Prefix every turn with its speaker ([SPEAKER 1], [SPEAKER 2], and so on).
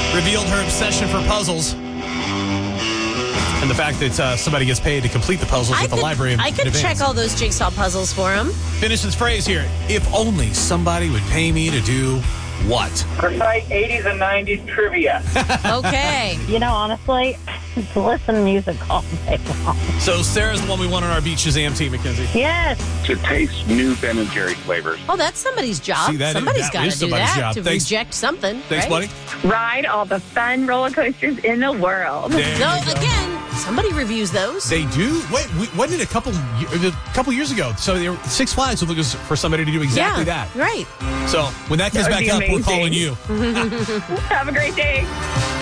[SPEAKER 1] revealed her obsession for puzzles. And the fact that somebody gets paid to complete the puzzles at the library.
[SPEAKER 2] I could check all those jigsaw puzzles for him.
[SPEAKER 1] Finish this phrase here. If only somebody would pay me to do what?
[SPEAKER 3] Recite 80s and 90s trivia.
[SPEAKER 2] Okay.
[SPEAKER 4] Honestly, to listen to music all day long.
[SPEAKER 1] So Sarah's the one we want on our Beat Shazam team, Mackenzie.
[SPEAKER 4] Yes.
[SPEAKER 5] To taste new Ben and Jerry flavors.
[SPEAKER 2] Oh, that's somebody's job.
[SPEAKER 1] See,
[SPEAKER 2] Somebody's got to do that
[SPEAKER 1] job.
[SPEAKER 2] to
[SPEAKER 1] Thanks.
[SPEAKER 2] reject something.
[SPEAKER 1] Thanks,
[SPEAKER 2] right?
[SPEAKER 1] buddy.
[SPEAKER 6] Ride all the fun roller coasters in the world.
[SPEAKER 1] There
[SPEAKER 2] No,
[SPEAKER 1] you go.
[SPEAKER 2] again, somebody reviews those.
[SPEAKER 1] They do? Wait, wasn't it a couple years ago? So they were, Six Flags was looking for somebody to do exactly that.
[SPEAKER 2] Right.
[SPEAKER 1] So when that comes
[SPEAKER 6] That would
[SPEAKER 1] back
[SPEAKER 6] be
[SPEAKER 1] up, we're
[SPEAKER 6] amazing.
[SPEAKER 1] calling you.
[SPEAKER 6] Have a great day.